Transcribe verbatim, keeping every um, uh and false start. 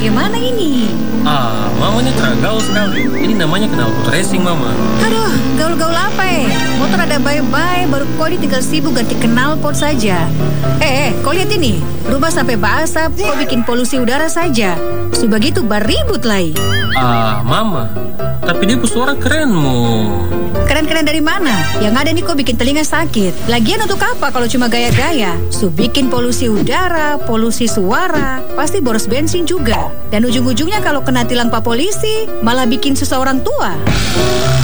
bagaimana ini? Ah, mama ini tergaul sekali. Ini namanya knalpot racing, mama. Aduh, gaul-gaul apa eh? Motor ada bye-bye, baru kau tinggal sibuk ganti knalpot saja. Eh, eh, kau lihat ini. Rumah sampai basah, kau bikin polusi udara saja. Sudah begitu beribut lagi. Ah, mama. Tapi dia suara kerenmu. Keren-keren dari mana? Yang ada nih kau bikin telinga sakit. Lagian untuk apa kalau cuma gaya-gaya? Su bikin polusi udara, polusi suara, pasti boros bensin juga. Dan ujung-ujungnya kalau kena tilang pak polisi, malah bikin susah orang tua.